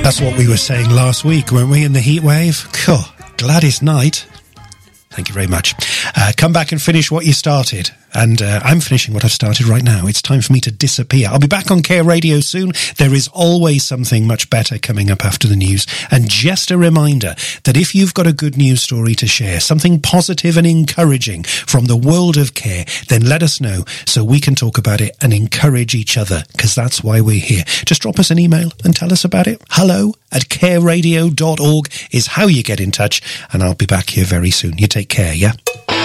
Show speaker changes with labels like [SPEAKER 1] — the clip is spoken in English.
[SPEAKER 1] That's what we were saying last week, weren't we, in the heat wave? Cool. Gladys Knight. Thank you very much. Come back and finish what you started. And I'm finishing what I've started right now. It's time for me to disappear. I'll be back on Care Radio soon. There is always something much better coming up after the news. And just a reminder that if you've got a good news story to share, something positive and encouraging from the world of care, then let us know so we can talk about it and encourage each other, because that's why we're here. Just drop us an email and tell us about it. hello@careradio.org is how you get in touch, and I'll be back here very soon. You take care, yeah?